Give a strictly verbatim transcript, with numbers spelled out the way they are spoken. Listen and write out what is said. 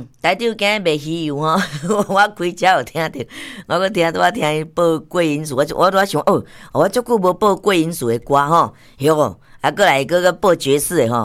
嗯，台长今日卖鱼油吼，我开车有听着，我搁听拄仔听伊报贵因寺，我我拄仔想哦，我足久无报贵因寺的歌吼，哟，啊，过来搁个报爵士的吼，